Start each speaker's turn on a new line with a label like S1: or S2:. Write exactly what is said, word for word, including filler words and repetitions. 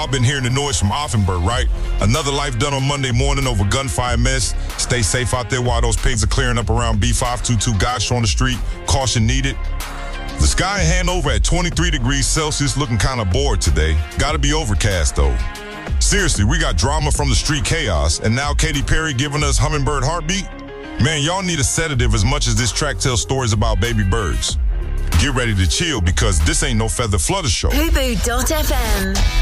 S1: Y'all been hearing the noise from Offenburg, right? Another life done on Monday morning over gunfire mess. Stay safe out there while those pigs are clearing up around B five two two Gosh on the street. Caution needed. The sky in Hanover at twenty-three degrees Celsius, looking kind of bored today. Gotta be overcast, though. Seriously, we got drama from the street chaos, and now Katy Perry giving us Hummingbird Heartbeat? Man, y'all need a sedative as much as this track tells stories about baby birds. Get ready to chill because this ain't no Feather Flutter show.
S2: Fubu dot F M